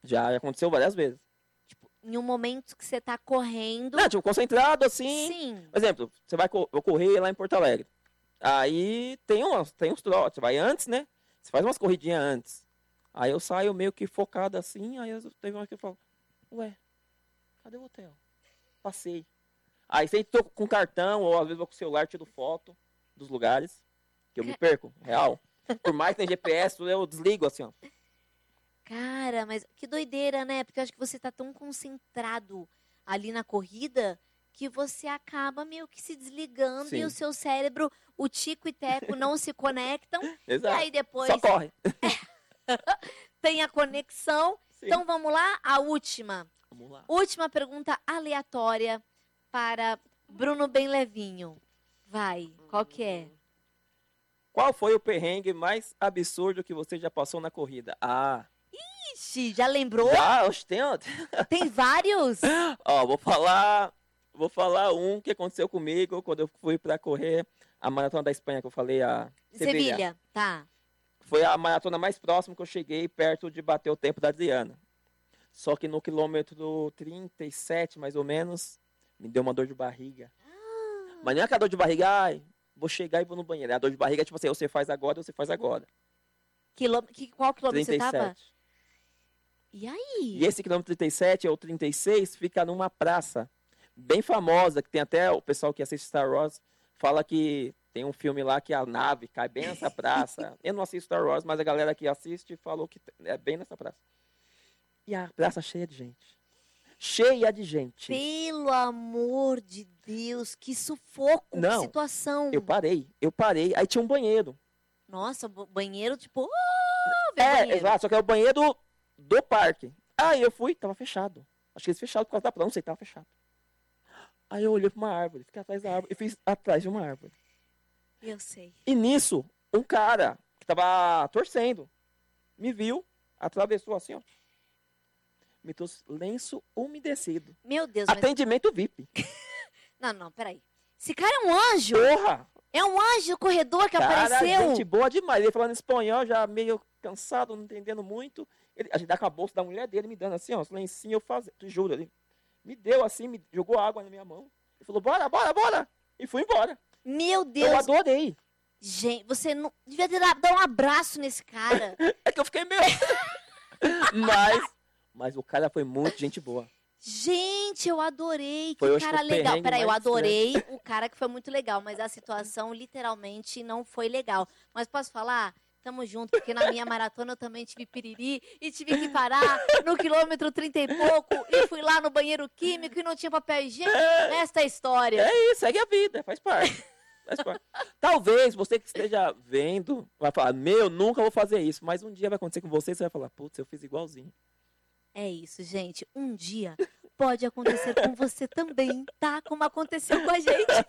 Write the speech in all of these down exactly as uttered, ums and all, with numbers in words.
Já aconteceu várias vezes. Tipo, em um momento que você tá correndo... Não, tipo, concentrado assim. Sim. Por exemplo, você vai co- eu correr lá em Porto Alegre. Aí tem uns, tem uns trotes, você vai antes, né? Você faz umas corridinhas antes. Aí eu saio meio que focado assim, aí eu, teve uma que eu falo, ué, cadê o hotel? Passei. Aí sempre tô com cartão, ou às vezes vou com o celular, tiro foto dos lugares, que eu me perco, real. Por mais que tem G P S, eu desligo assim, ó. Cara, mas que doideira, né? Porque eu acho que você tá tão concentrado ali na corrida que você acaba meio que se desligando e o Sim, seu cérebro, o tico e teco não se conectam. E exato. aí depois Só corre. tem a conexão. Sim. Então vamos lá, a última. Vamos lá. Última pergunta aleatória para Bruno Bem Levinho. Vai, qual que é? Qual foi o perrengue mais absurdo que você já passou na corrida? Ah, Ixi, já lembrou? já, oxe, tem outro. Tem vários? Ó, vou falar, vou falar um que aconteceu comigo quando eu fui pra correr a maratona da Espanha que eu falei, a Sevilha. Sevilha, tá. Foi a maratona mais próxima que eu cheguei perto de bater o tempo da Adriana. Só que no quilômetro trinta e sete, mais ou menos, me deu uma dor de barriga. Mas não é aquela dor de barriga, ai, vou chegar e vou no banheiro. A dor de barriga é tipo assim, você faz agora, você faz agora. Quilô... que- Qual quilômetro você tava? trinta e sete. E aí? E esse quilômetro trinta e sete ou trinta e seis fica numa praça bem famosa, que tem até o pessoal que assiste Star Wars, fala que tem um filme lá que a nave cai bem nessa praça. Eu não assisto Star Wars, mas a galera que assiste falou que é bem nessa praça. E a praça cheia de gente. Cheia de gente. Pelo amor de Deus, que sufoco, que Não, situação. eu parei, eu parei. Aí tinha um banheiro. Nossa, bo- banheiro, tipo, oh, vem É, banheiro. exato, só que é o banheiro do parque. Aí eu fui, tava fechado. Acho que eles fecharam por causa da praia, não sei, tava fechado. Aí eu olhei pra uma árvore, fiquei atrás da árvore, e fiz atrás de uma árvore. Eu sei. E nisso, um cara que tava torcendo, me viu, atravessou assim, ó. Me trouxe lenço umedecido. Meu Deus, mas... Atendimento V I P. Não, não, peraí. Esse cara é um anjo? Porra! É um anjo corredor que Cara, apareceu? gente boa demais. Ele falando espanhol, já meio cansado, não entendendo muito. Ele, a gente dá com a bolsa da mulher dele, me dando assim, ó, os lencinhos, eu fazia, te juro. Ele me deu assim, me jogou água na minha mão. Ele falou, bora, bora, bora. E fui embora. Meu Deus. Eu adorei. Gente, você não devia ter dado um abraço nesse cara. É que eu fiquei meio... mas, mas o cara foi muito gente boa. Gente, eu adorei. Que Foi, eu acho, cara o legal. perrengue Peraí, eu mais adorei o cara que foi muito legal, mas a situação literalmente não foi legal. Mas posso falar? Tamo junto, porque na minha maratona eu também tive piriri e tive que parar no quilômetro trinta e pouco e fui lá no banheiro químico e não tinha papel higiênico. Esta é a história. É isso, segue a vida, faz parte. Faz parte. Talvez você que esteja vendo vai falar, meu, nunca vou fazer isso. Mas um dia vai acontecer com você e você vai falar, putz, eu fiz igualzinho. É isso, gente. Um dia pode acontecer com você também, tá? Como aconteceu com a gente.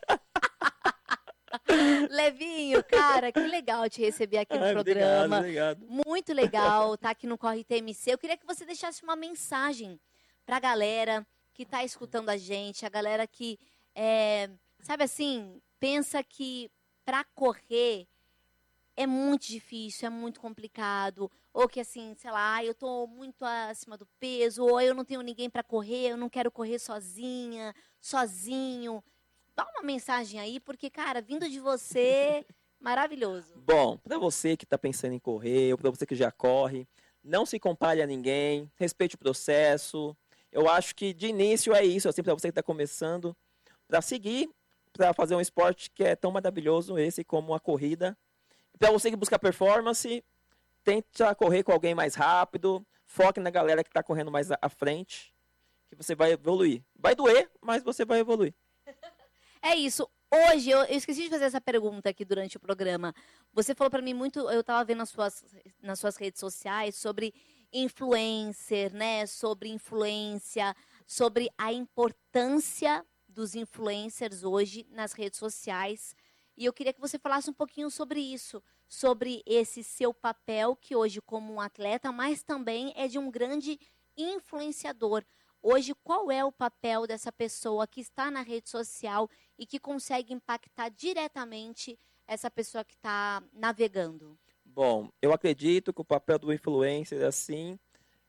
Levinho, cara, que legal te receber aqui no Ai, programa. Obrigado, obrigado. Muito legal tá aqui no Corre T M C. Eu queria que você deixasse uma mensagem pra galera que tá escutando a gente, a galera que, é, sabe assim, pensa que pra correr é muito difícil, é muito complicado, ou que assim, sei lá, eu tô muito acima do peso, ou eu não tenho ninguém pra correr, eu não quero correr sozinha, sozinho. Dá uma mensagem aí, porque, cara, vindo de você, maravilhoso. Bom, pra você que tá pensando em correr, ou pra você que já corre, não se compare a ninguém, respeite o processo. Eu acho que de início é isso, assim, pra você que tá começando, pra seguir, pra fazer um esporte que é tão maravilhoso esse como a corrida. Pra você que busca performance, tenta correr com alguém mais rápido, foque na galera que tá correndo mais à frente, que você vai evoluir. Vai doer, mas você vai evoluir. É isso. Hoje, eu, eu esqueci de fazer essa pergunta aqui durante o programa. Você falou pra mim muito, eu tava vendo nas suas, nas suas redes sociais sobre influencer, né? Sobre influência, sobre a importância dos influencers hoje nas redes sociais. E eu queria que você falasse um pouquinho sobre isso, sobre esse seu papel, que hoje como um atleta, mas também é de um grande influenciador. Hoje, qual é o papel dessa pessoa que está na rede social e que consegue impactar diretamente essa pessoa que está navegando? Bom, eu acredito que o papel do influencer, assim,